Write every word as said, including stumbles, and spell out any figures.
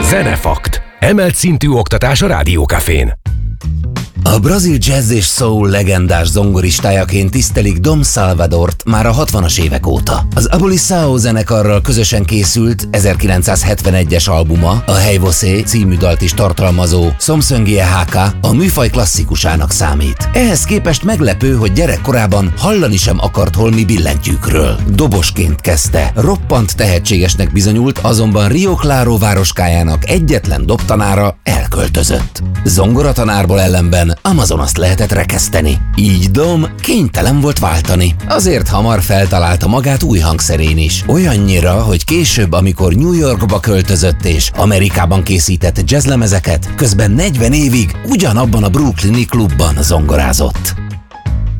Zenefakt. Emelt szintű oktatás a Rádiókafén. A brazil jazz és soul legendás zongoristájaként tisztelik Dom Salvadort már a hatvanas évek óta. Az Abolição zenekarral közösen készült ezerkilencszázhetvenegyes albuma, a Hey Você című dalt is tartalmazó Somszöngie Háka a műfaj klasszikusának számít. Ehhez képest meglepő, hogy gyerekkorában hallani sem akart holmi billentyűkről. Dobosként kezdte, roppant tehetségesnek bizonyult, azonban Rio Claro városkájának egyetlen dobtanára elköltözött. Zongoratanárból ellenben Amazonast lehetett rekeszteni. Így Dom kénytelen volt váltani. Azért hamar feltalálta magát új hangszerén is. Olyannyira, hogy később, amikor New Yorkba költözött és Amerikában készített jazzlemezeket, közben negyven évig ugyanabban a brooklyni klubban zongorázott.